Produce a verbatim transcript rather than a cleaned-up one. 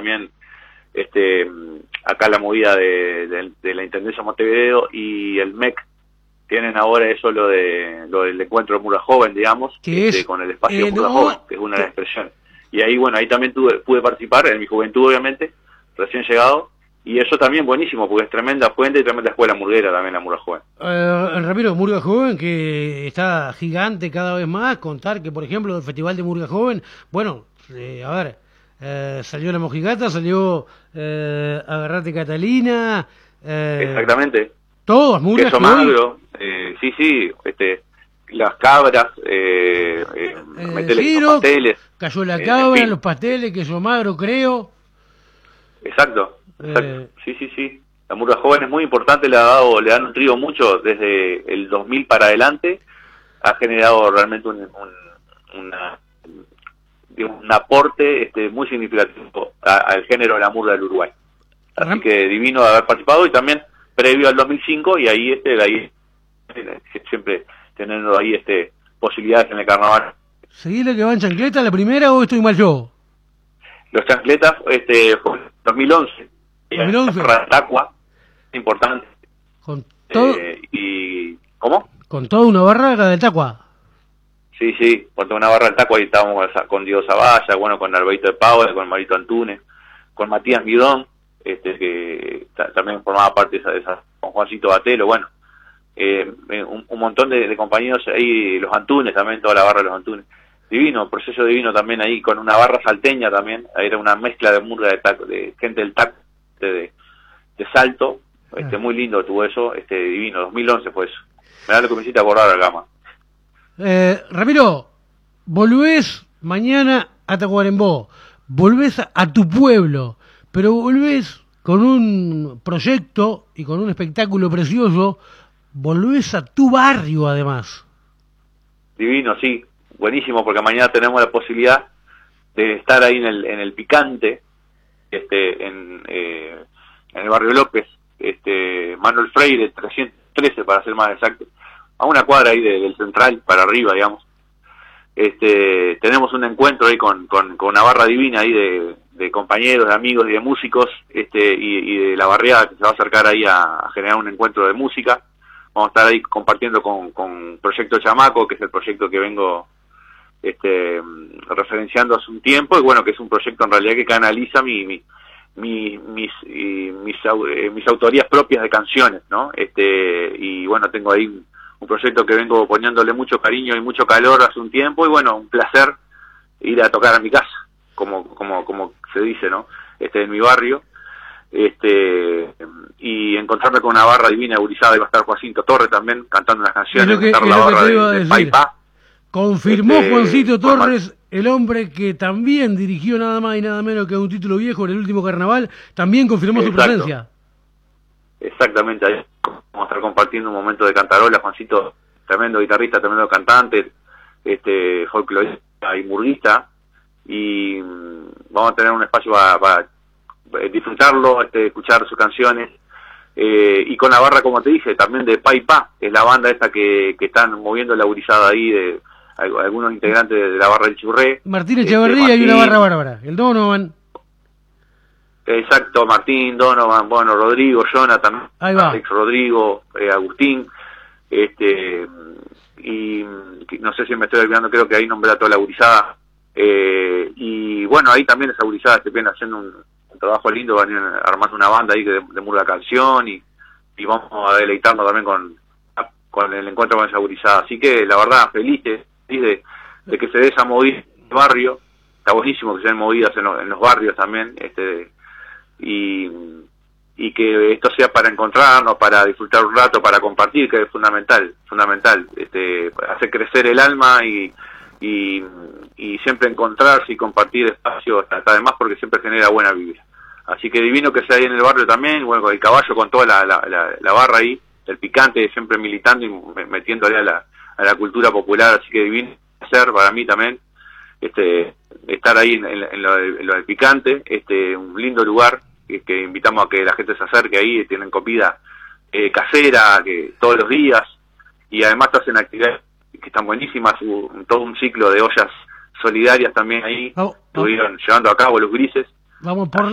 también este acá la movida de, de, de la Intendencia de Montevideo y el M E C tienen ahora eso lo de lo del encuentro de Murga Joven, digamos, que este, es, con el espacio eh, de Murga no, Joven, que es una de las expresiones. Y ahí, bueno, ahí también tuve, pude participar, en mi juventud obviamente, recién llegado, y eso también buenísimo, porque es tremenda fuente y tremenda escuela murguera también la Murga Joven. Eh, Ramiro, Murga Joven, que está gigante cada vez más, contar que, por ejemplo, del Festival de Murga Joven, bueno, eh, a ver, eh, salió La Mojigata, salió eh, Agarrate Catalina, eh, Exactamente. todos, Murga Queso magro, eh, sí, sí, este, las cabras, eh, eh, eh, metele Giro, los pasteles. cayó la eh, cabra, en fin. los pasteles, queso magro, creo. Exacto, exacto. Eh, Sí, sí, sí. La Murga Joven es muy importante, le ha dado, le ha nutrido mucho desde el dos mil para adelante, ha generado realmente un, un, una, un aporte este, muy significativo a, al género de la murga del Uruguay. Así que divino de haber participado y también previo al dos mil cinco y ahí este ahí siempre teniendo ahí este posibilidades en el carnaval. ¿Seguí la que va en chancleta la primera o estoy mal yo? Los chancletas este fue en dos mil once. dos mil once. Ratacua, importante. Con todo eh, y ¿cómo? con toda una barraca de Tacua. Sí, sí, con toda una barra del Tacua, ahí estábamos con Diego Zavalla, bueno, con Alberto de Paula, con Marito Antunes, con Matías Midón, este que también formaba parte de esa, de esa con Juancito Batelo, bueno, eh, un, un montón de, de compañeros ahí, los Antunes también, toda la barra de los Antunes. Divino, proceso divino también ahí, con una barra salteña también, ahí era una mezcla de murga de taco, de gente del taco, de, de Salto, este muy lindo tuvo eso, este divino, dos mil once fue eso. Me da lo que me hiciste acordar al Gama. Eh, Ramiro, volvés mañana a Tacuarembó, volvés a, a tu pueblo, pero volvés con un proyecto y con un espectáculo precioso, volvés a tu barrio además. Divino, sí, buenísimo, porque mañana tenemos la posibilidad de estar ahí en el, en el Picante, este, en, eh, en el barrio López, este, Manuel Freire, trescientos trece para ser más exacto, a una cuadra ahí de, del central para arriba, digamos. Este, tenemos un encuentro ahí con, con, con una barra divina ahí de, de compañeros, de amigos y de músicos, este, y, y de la barriada que se va a acercar ahí a, a generar un encuentro de música. Vamos a estar ahí compartiendo con, con Proyecto Chamaco, que es el proyecto que vengo este, referenciando hace un tiempo, y bueno, que es un proyecto en realidad que canaliza mi, mi, mi, mis, y, mis, eh, mis autorías propias de canciones, ¿no? Este, y bueno, tengo ahí un, un proyecto que vengo poniéndole mucho cariño y mucho calor hace un tiempo, y bueno, un placer ir a tocar a mi casa, como, como, como se dice, ¿no? Este, en mi barrio. Este y encontrarme con una barra divina gurizada, iba a estar Juancito Torres también cantando unas canciones, Es lo que, estar es la lo que barra te iba a de, de decir. Paipá. Confirmó este, Juancito Torres, formal. el hombre que también dirigió nada más y nada menos que un título viejo en el último carnaval, también confirmó Exacto. su presencia. Exactamente, ahí vamos a estar compartiendo un momento de cantarola. Juancito, tremendo guitarrista, tremendo cantante, este folclorista y murguista, y mmm, vamos a tener un espacio para, para disfrutarlo, este, escuchar sus canciones, eh, y con la barra, como te dije, también de Paipá, que es la banda esta que, que están moviendo la gurizada ahí, de algunos integrantes de la barra del Churré. Martín este, Echeverría Martín, y una barra bárbara, el Donovan. Exacto, Martín, Donovan, bueno, Rodrigo, Jonathan, Alex Rodrigo, eh, Agustín, este, y no sé si me estoy olvidando, creo que ahí nombré a toda la gurizada, eh, y bueno, ahí también esa gurizada que viene haciendo un, un trabajo lindo, van a armar una banda ahí de, de murga canción, y, y vamos a deleitarnos también con, con el encuentro con esa gurizada, así que la verdad, feliz de, de, de que se dé esa movida en el barrio, está buenísimo que se den movidas en, lo, en los barrios también, este y, y que esto sea para encontrarnos, para disfrutar un rato, para compartir, que es fundamental, fundamental, este, hacer crecer el alma y, y, y siempre encontrarse y compartir espacios, hasta además porque siempre genera buena vibra. Así que divino que sea ahí en el barrio también, bueno, con el caballo, con toda la, la, la, la barra ahí, el Picante, siempre militando y metiéndole a la, a la cultura popular, así que divino ser para mí también, este estar ahí en, en, en, lo, en lo del Picante, este un lindo lugar que, que invitamos a que la gente se acerque ahí, tienen comida eh, casera que todos los días, y además hacen actividades que están buenísimas, un, todo un ciclo de ollas solidarias también ahí, oh, estuvieron oh. llevando a cabo los grises. Vamos por